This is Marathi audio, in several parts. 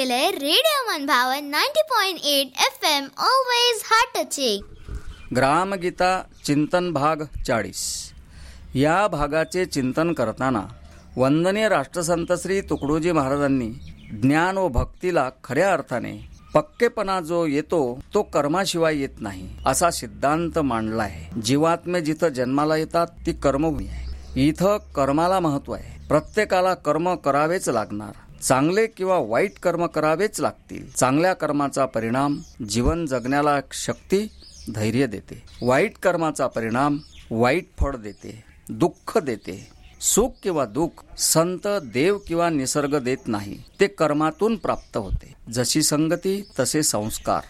केलंय रेडिओ मनभावन 90.8 FM always heart touching. Gramgeeta चिंतन भाग 40. या भागाचे चिंतन करताना वंदनीय राष्ट्रसंत श्री तुकडोजी महाराजांनी ज्ञान व भक्तीला खऱ्या अर्थाने पक्केपणा जो येतो तो कर्माशिवाय येत नाही असा सिद्धांत मांडला आहे. जीवात्मे जिथं जन्माला येतात ती कर्मभूमी आहे. इथं कर्माला महत्व आहे. प्रत्येकाला कर्म करावेच लागणार. चांगले किंवा वाईट कर्म करावेच लागतील. चांगल्या कर्माचा परिणाम जीवन जगण्याला शक्ती धैर्य देते. वाईट कर्माचा परिणाम वाईट फळ देते, दुःख देते. सुख किंवा दुःख संत, देव किंवा निसर्ग देत नाही, ते कर्मातून प्राप्त होते. जशी संगती तसे संस्कार,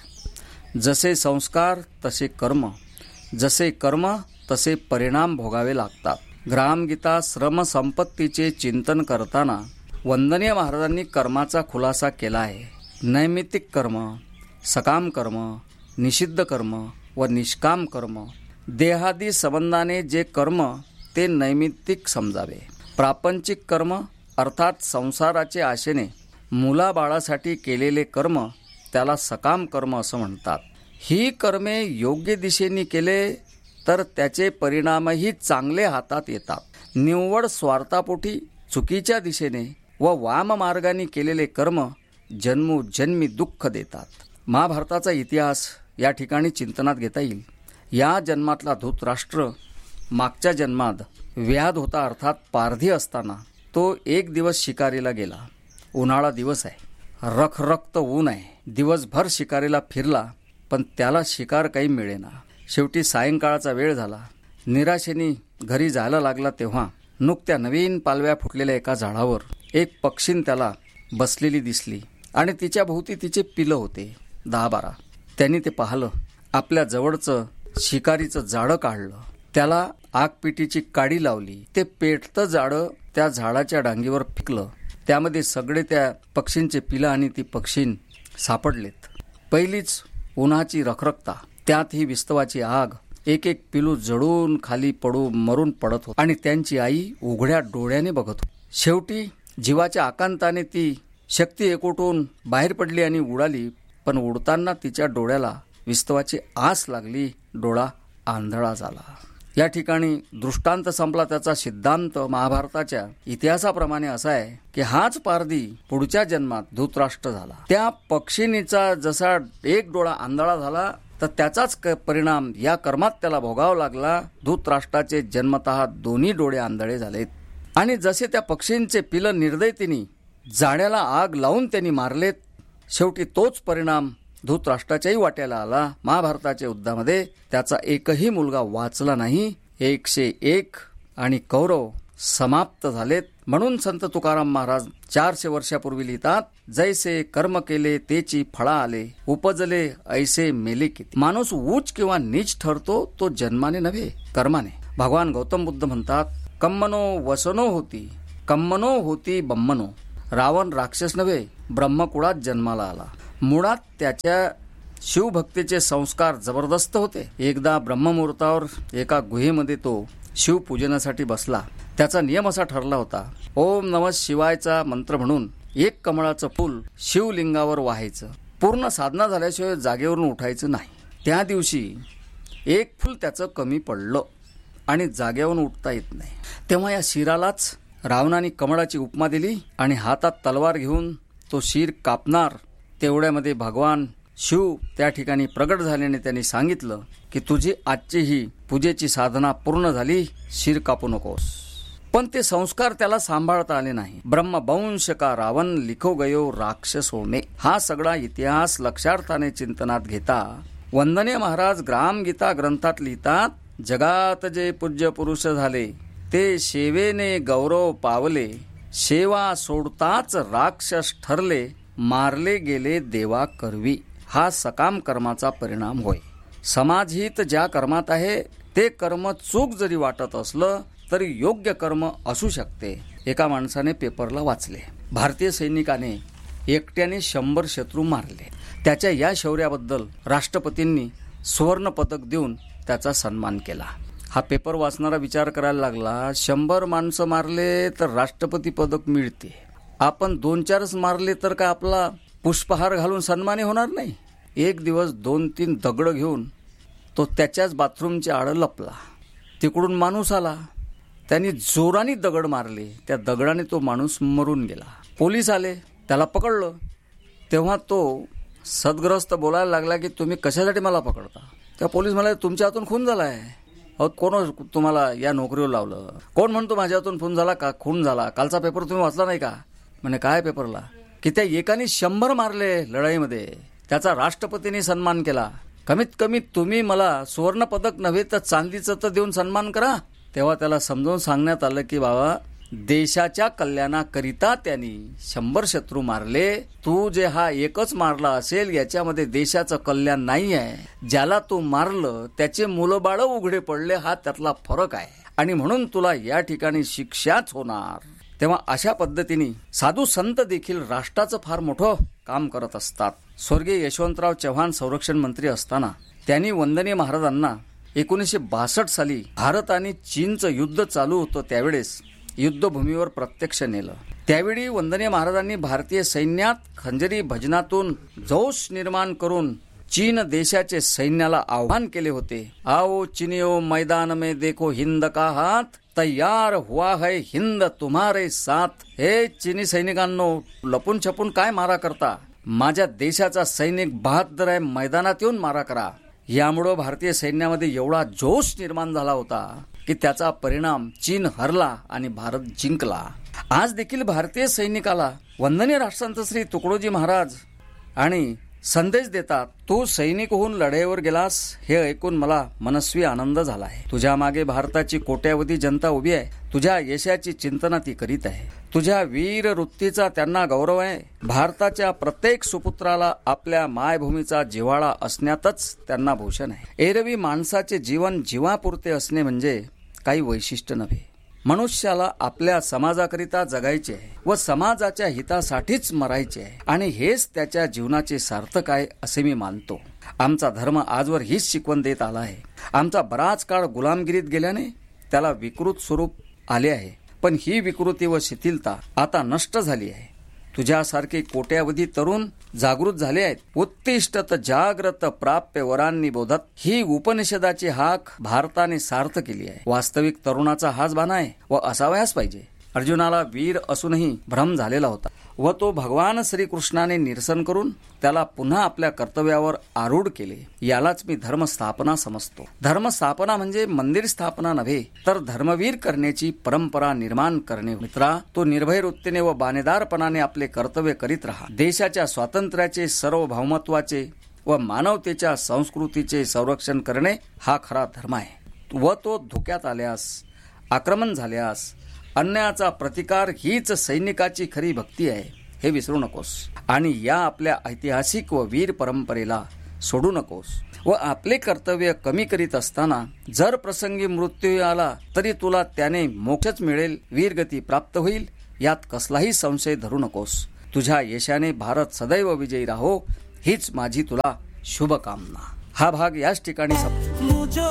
जसे संस्कार तसे कर्म, जसे कर्म तसे परिणाम भोगावे लागतात. ग्रामगीता श्रम संपत्तीचे चिंतन करताना वंदनीय महाराजांनी कर्माचा खुलासा केला आहे. नैमित्तिक कर्म, सकाम कर्म, निषिद्ध कर्म व निष्काम कर्म. देहादी संबंधाने जे कर्म ते नैमित्तिक समजावे. प्रापंचिक कर्म अर्थात संसाराचे आशेने मुलाबाळासाठी केलेले कर्म त्याला सकाम कर्म असं म्हणतात. ही कर्मे योग्य दिशेने केले तर त्याचे परिणामही चांगले हातात येतात. निव्वळ स्वार्थापोटी चुकीच्या दिशेने व वाम मार्गाने केलेले कर्म जन्मोजन्मी दुःख देतात. महाभारताचा इतिहास या ठिकाणी चिंतनात घेता येईल. या जन्मातला धृतराष्ट्र मागच्या जन्मात व्याध होता, अर्थात पारधी असताना तो एक दिवस शिकारीला गेला. उन्हाळा दिवस आहे, रखरक्त ऊन आहे. दिवसभर शिकारीला फिरला पण त्याला शिकार काही मिळेना. शेवटी सायंकाळचा वेळ झाला. निराशेने घरी जायला लागला तेव्हा नुकत्या नवीन पालव्या फुटलेल्या एका झाडावर एक पक्षीण त्याला बसलेली दिसली आणि तिच्या भोवती तिचे पिलं होते 10-12. त्यांनी ते पाहिलं. आपल्या जवळचं शिकारीचं जाळं काढलं. त्याला आगपिटीची काडी लावली. ते पेटतं जाळं त्या झाडाच्या डांगीवर फेकलं. त्यामध्ये सगळे त्या पक्षींचे पिलं आणि ती पक्षीण सापडलेत. पहिलीच उन्हाची रखरखता, त्यात ही विस्तवाची आग. एक एक पिलू जळून खाली पडू मरून पडत होत आणि त्यांची आई उघड्या डोळ्याने बघत होती. शेवटी जीवाच्या आकांताने ती शक्ती एकवटून बाहेर पडली आणि उडाली. पण उडताना तिच्या डोळ्याला विस्तवाची आस लागली. डोळा आंधळा झाला. या ठिकाणी दृष्टांत संपला. त्याचा सिद्धांत महाभारताच्या इतिहासाप्रमाणे असा आहे की हाच पारधी पुढच्या जन्मात धृतराष्ट्र झाला. त्या पक्षिणीचा जसा एक डोळा आंधळा झाला तर त्याचाच परिणाम या कर्मात त्याला भोगावा लागला. धृतराष्ट्राचे जन्मतः दोन्ही डोळे आंधळे झालेत आणि जसे त्या पक्षींचे पिलं निर्दयतेने जाण्याला आग लावून त्यांनी मारलेत, शेवटी तोच परिणाम धृतराष्ट्राच्याही वाट्याला आला. महाभारताच्या युद्धामध्ये त्याचा एकही मुलगा वाचला नाही. 101 आणि कौरव समाप्त झालेत. म्हणून संत तुकाराम महाराज 400 वर्षापूर्वी लिहितात, जैसे कर्म केले तेची फळा आले, उपजले ऐसे मेले किती. माणूस उच्च किंवा नीच ठरतो तो जन्माने नव्हे, कर्माने. भगवान गौतम बुद्ध म्हणतात, कम्मनो वसनो होती, कम्मनो होती बम्मनो. रावण राक्षस नव्हे, ब्रह्मकुळात जन्माला आला. मुळात त्याच्या शिवभक्तीचे संस्कार जबरदस्त होते. एकदा ब्रह्ममुहूर्तावर एका गुहेमध्ये तो शिवपूजनासाठी बसला. त्याचा नियम असा ठरला होता, ओम नमः शिवायचा मंत्र म्हणून एक कमळाचं फूल शिवलिंगावर वाहायचं. पूर्ण साधना झाल्याशिवाय जागेवरून उठायचं नाही. त्या दिवशी एक फूल त्याचं कमी पडलं आणि जागेवरून उठता येत नाही. तेव्हा या शिरालाच रावणाने कमळाची उपमा दिली आणि हातात तलवार घेऊन तो शिर कापणार. तेवढ्यामध्ये भगवान शिव त्या ठिकाणी प्रगट झाल्याने त्यांनी सांगितलं की तुझी आजची ही पूजेची साधना पूर्ण झाली, शिर कापू नकोस. पण ते संस्कार त्याला सांभाळता आले नाही. ब्रह्मवंश का रावण लिखो गयो राक्षसो में. हा सगळा इतिहास लक्षार्थाने चिंतनात घेता वंदनीय महाराज ग्रामगीता ग्रंथात लिहितात, जगात जे पूज्य पुरुष झाले ते सेवेने गौरव पावले, सेवा सोडताच राक्षस ठरले, मारले गेले देवा करवी. हा सकाम कर्माचा परिणाम होय. समाजहित ज्या कर्मात आहे ते कर्म चूक जरी वाटत असलं तरी योग्य कर्म असू शकते. एका माणसाने पेपरला वाचले, भारतीय सैनिकाने एकट्याने 100 शत्रू मारले. त्याच्या या शौर्याबद्दल राष्ट्रपतींनी सुवर्ण पदक देऊन त्याचा सन्मान केला. हा पेपर वाचणारा विचार करायला लागला, 100 माणसं मारले तर राष्ट्रपती पदक मिळते, आपण 2-4 मारले तर काय आपला पुष्पहार घालून सन्मानी होणार नाही. एक दिवस 2-3 दगड घेऊन तो त्याच्याच बाथरूमच्या आड लपला. तिकडून माणूस आला. त्यांनी जोराने दगड मारले. त्या दगडाने तो माणूस मरून गेला. पोलीस आले, त्याला पकडलं. तेव्हा तो सदग्रस्त बोलायला लागला की तुम्ही कशासाठी मला पकडता. त्या पोलीस म्हणाले तुमच्या हातून खून झाला आहे. अहो कोण तुम्हाला या नोकरीवर लावलं. कोण म्हणतो माझ्या हातून खून झाला का. खून झाला. कालचा पेपर तुम्ही वाचला नाही का. म्हणे काय पेपरला. की त्या एकाने 100 मारले लढाईमध्ये. त्याचा राष्ट्रपतींनी सन्मान केला. कमीत कमी तुम्ही मला सुवर्ण पदक नव्हे तर चांदीचं तर देऊन सन्मान करा. तेव्हा त्याला समजावून सांगण्यात आलं की बाबा देशाच्या कल्याणाकरिता त्यांनी 100 शत्रू मारले. तू जे हा एकच मारला असेल याच्यामध्ये देशाचं कल्याण नाही आहे. ज्याला तू मारलं त्याचे मुलं बाळ उघडे पडले हा त्यातला फरक आहे आणि म्हणून तुला या ठिकाणी शिक्षाच होणार. तेव्हा अशा पद्धतीने साधू संत देखील राष्ट्राचं फार मोठं काम करत असतात. स्वर्गीय यशवंतराव चव्हाण संरक्षण मंत्री असताना त्यांनी वंदनीय महाराजांना 1962 साली भारत आणि चीनचं युद्ध चालू होतं त्यावेळेस युद्धभूमीवर प्रत्यक्ष नेलं. त्यावेळी वंदनीय महाराजांनी भारतीय सैन्यात खंजरी भजनातून जोश निर्माण करून चीन देशाचे सैन्याला आव्हान केले होते. आओ चीनियो मैदान में देखो हिंद का हाथ, तैयार हुआ है हिंद तुम्हारे साथ. हे चीनी सैनिकांनो लपून छपून काय मारा करता. माझ्या देशाचा सैनिक बहादर आहे. मैदानात येऊन मारा करा. यामुळे भारतीय सैन्यामध्ये एवढा जोश निर्माण झाला होता की त्याचा परिणाम चीन हरला आणि भारत जिंकला. आज देखील भारतीय सैनिकाला वंदनीय राष्ट्रसंत श्री तुकडोजी महाराज आणि संदेश देतात. तू सैनिक होऊन लढाईवर गेलास हे ऐकून मला मनस्वी आनंद झाला आहे. तुझ्या मागे भारताची कोट्यावधी जनता उभी आहे. तुझ्या यशाची चिंतना ती करीत आहे. तुझ्या वीर वृत्तीचा त्यांना गौरव आहे. भारताच्या प्रत्येक सुपुत्राला आपल्या मायभूमीचा जिव्हाळा असण्यातच त्यांना भूषण आहे. एरवी माणसाचे जीवन जीवापुरते असणे म्हणजे काही वैशिष्ट्य नव्हे. मनुष्याला आपल्या समाजाकरिता जगायचे आहे व समाजाच्या हितासाठीच मरायचे आहे आणि हेच त्याच्या जीवनाचे सार्थक आहे असे मी मानतो. आमचा धर्म आजवर हीच शिकवण देत आला आहे. आमचा बराच काळ गुलामगिरीत गेल्याने त्याला विकृत स्वरूप आले आहे. पण ही विकृती व शिथिलता आता नष्ट झाली आहे. तुझ्यासारखे कोट्यावधी तरुण जागृत झाले आहेत. उत्तिष्ठत जाग्रत प्राप्य वरांनी बोधत ही उपनिषदाची हाक भारताने सार्थ केली आहे. वास्तविक तरुणाचा हाच बाणा आहे व असावयास पाहिजे. अर्जुनाला वीर असूनही भ्रम झालेला होता व तो भगवान श्रीकृष्णाने निरसन करून त्याला पुन्हा आपल्या कर्तव्यावर आरूढ केले. यालाच मी धर्मस्थापना समजतो. धर्मस्थापना म्हणजे मंदिर स्थापना नव्हे तर धर्मवीर करण्याची परंपरा निर्माण करणे. मित्रा, तो निर्भय वृत्तीने व बाणेदारपणाने आपले कर्तव्य करीत राहा. देशाच्या स्वातंत्र्याचे, सार्वभौमत्वाचे व मानवतेच्या संस्कृतीचे संरक्षण करणे हा खरा धर्म आहे व तो धोक्यात आल्यास, आक्रमण झाल्यास अन्यायाचा प्रतिकार हीच सैनिकाची खरी भक्ती आहे हे विसरू नकोस. आणि या आपल्या ऐतिहासिक व वीर परंपरेला सोडू नकोस. व आपले कर्तव्य कमी करीत असताना जर प्रसंगी मृत्यू आला तरी तुला त्याने मोक्षच मिळेल, वीरगती प्राप्त होईल यात कसलाही संशय धरू नकोस. तुझ्या यशाने भारत सदैव विजयी राहो हीच माझी तुला शुभकामना. हा भाग याच ठिकाणी